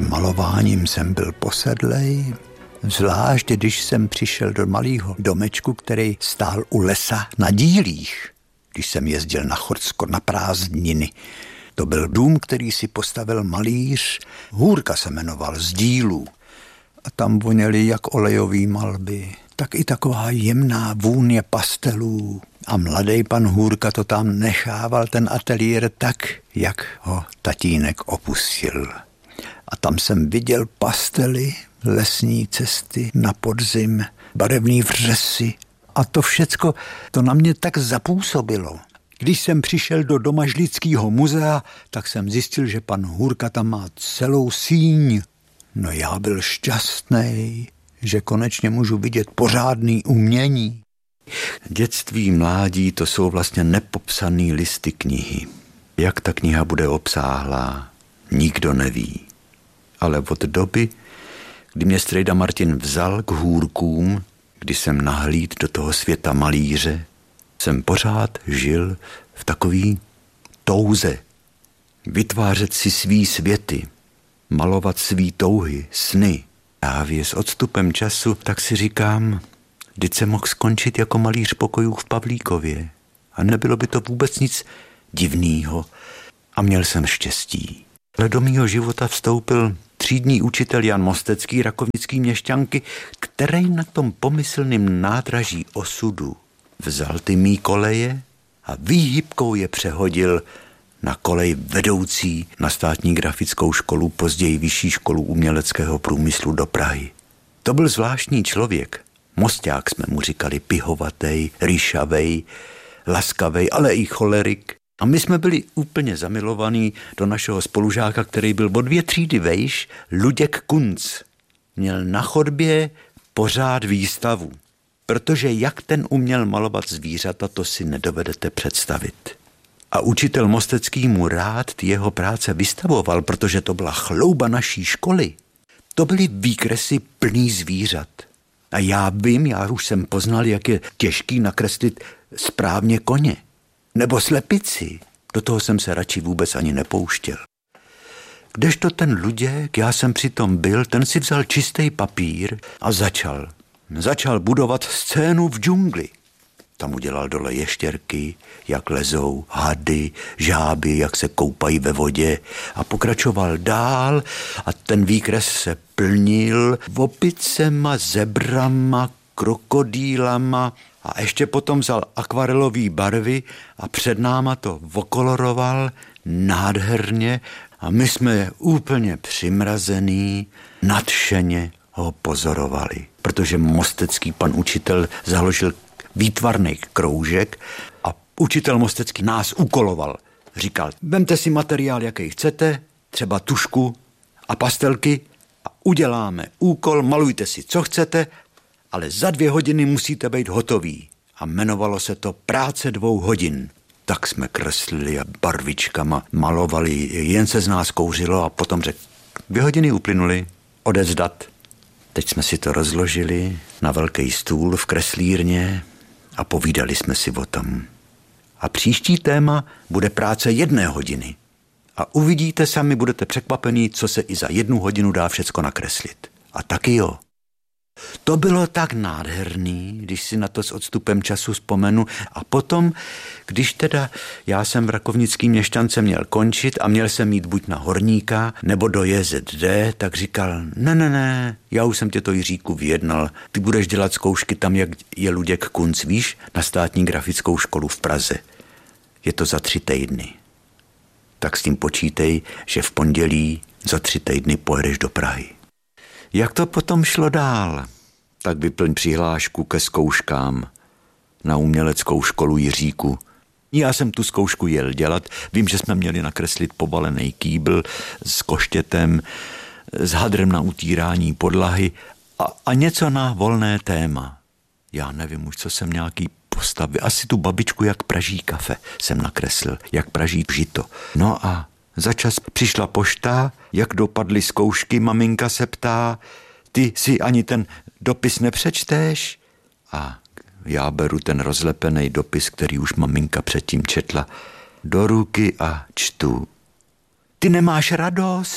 Malováním jsem byl posedlej, zvlášť když jsem přišel do malého domečku, který stál u lesa na Dílích, když jsem jezdil na Chortsko na prázdniny. To byl dům, který si postavil malíř, Hůrka se jmenoval, z Dílů. A tam voněly jak olejové malby, tak i taková jemná vůně pastelů. A mladý pan Hůrka to tam nechával, ten ateliér, tak, jak ho tatínek opustil. A tam jsem viděl pastely, lesní cesty na podzim, barevný vřesy. A to všecko, to na mě tak zapůsobilo. Když jsem přišel do Domažlického muzea, tak jsem zjistil, že pan Hůrka tam má celou síň. No já byl šťastný, že konečně můžu vidět pořádný umění. Dětství, mládí, to jsou vlastně nepopsaný listy knihy. Jak ta kniha bude obsáhlá, nikdo neví. Ale od doby, kdy mě strejda Martin vzal k Hůrkům, kdy jsem nahlíd do toho světa malíře, jsem pořád žil v takový touze. Vytvářet si svý světy, malovat svý touhy, sny. Právě s odstupem času tak si říkám, vždyť jsem mohl skončit jako malíř pokojů v Pavlíkově. A nebylo by to vůbec nic divného. A měl jsem štěstí. Ale do mýho života vstoupil třídní učitel Jan Mostecký, rakovnický měšťanky, který na tom pomyslným nádraží osudu vzal ty mý koleje a výhybkou je přehodil na kolej vedoucí na státní grafickou školu, později vyšší školu uměleckého průmyslu do Prahy. To byl zvláštní člověk. Mosťák jsme mu říkali, pihovatej, rýšavej, laskavej, ale i cholerik. A my jsme byli úplně zamilovaní do našeho spolužáka, který byl o 2 třídy vejš, Luděk Kunc. Měl na chodbě pořád výstavu, protože jak ten uměl malovat zvířata, to si nedovedete představit. A učitel Mostecký mu rád ty jeho práce vystavoval, protože to byla chlouba naší školy. To byly výkresy plný zvířat. A já už jsem poznal, jak je těžký nakreslit správně koně. Nebo slepici. Do toho jsem se radši vůbec ani nepouštěl. Kdežto ten Luděk, já jsem přitom byl, ten si vzal čistý papír a začal budovat scénu v džungli. Tam udělal dole ještěrky, jak lezou, hady, žáby, jak se koupají ve vodě a pokračoval dál a ten výkres se plnil opicema, zebrama, krokodýlama a ještě potom vzal akvarelové barvy a před náma to okoloroval nádherně a my jsme úplně přimrazený, nadšeně ho pozorovali, protože Mostecký pan učitel založil výtvarný kroužek a učitel Mostecký nás úkoloval. Říkal, vemte si materiál, jaký chcete, třeba tušku a pastelky a uděláme úkol, malujte si, co chcete, ale za 2 hodiny musíte být hotoví. A jmenovalo se to práce 2 hodin. Tak jsme kreslili a barvičkama malovali, jen se z nás kouřilo a potom řekl, 2 hodiny uplynuly, odevzdat. Teď jsme si to rozložili na velký stůl v kreslírně a povídali jsme si o tom. A příští téma bude práce 1 hodiny. A uvidíte sami, budete překvapení, co se i za 1 hodinu dá všecko nakreslit. A taky jo. To bylo tak nádherný, když si na to s odstupem času vzpomenu. A potom, když teda já jsem v rakovnickým měšťance měl končit a měl jsem jít buď na horníka nebo do JZD, tak říkal, ne, já už jsem tě to, Jiříku, vyjednal. Ty budeš dělat zkoušky tam, jak je Luděk Kunc, víš, na státní grafickou školu v Praze. Je to za 3 týdny. Tak s tím počítej, že v pondělí za 3 týdny pojedeš do Prahy. Jak to potom šlo dál? Tak vyplň přihlášku ke zkouškám na uměleckou školu, Jiříku. Já jsem tu zkoušku jel dělat. Vím, že jsme měli nakreslit pobalený kýbl s koštětem, s hadrem na utírání podlahy a něco na volné téma. Já nevím už, co jsem nějaký postavil. Asi tu babičku, jak praží kafe, jsem nakreslil, jak praží žito. No a za čas přišla pošta, jak dopadly zkoušky, maminka se ptá, ty si ani ten dopis nepřečteš? A já beru ten rozlepený dopis, který už maminka předtím četla, do ruky a čtu. Ty nemáš radost?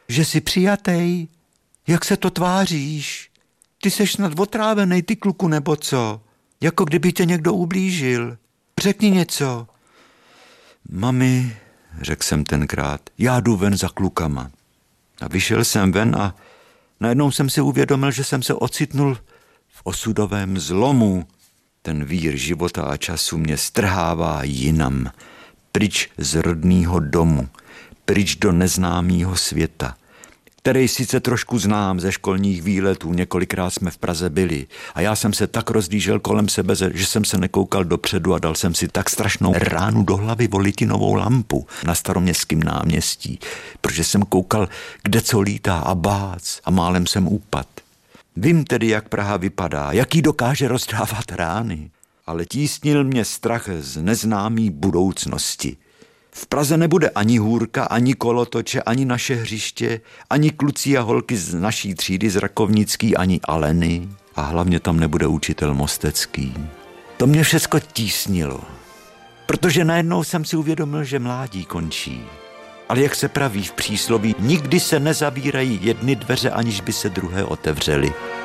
že jsi přijatej. Jak se to tváříš? Ty seš snad otrávenej, ty kluku, nebo co? Jako kdyby tě někdo ublížil. Řekni něco. Mami, řekl jsem tenkrát, já jdu ven za klukama. A vyšel jsem ven a najednou jsem si uvědomil, že jsem se ocitnul v osudovém zlomu. Ten vír života a času mě strhává jinam, pryč z rodného domu, pryč do neznámého světa, který sice trošku znám ze školních výletů, několikrát jsme v Praze byli a já jsem se tak rozdížel kolem sebe, že jsem se nekoukal dopředu a dal jsem si tak strašnou ránu do hlavy o litinovou lampu na Staroměstském náměstí, protože jsem koukal, kde co lítá a bác a málem jsem upad. Vím tedy, jak Praha vypadá, jaký dokáže rozdávat rány, ale tísnil mě strach z neznámý budoucnosti. V Praze nebude ani hůrka, ani kolotoče, ani naše hřiště, ani kluci a holky z naší třídy z Rakovnický, ani Aleny a hlavně tam nebude učitel Mostecký. To mě všecko tísnilo, protože najednou jsem si uvědomil, že mládí končí. Ale jak se praví v přísloví, nikdy se nezavírají jedny dveře, aniž by se druhé otevřely.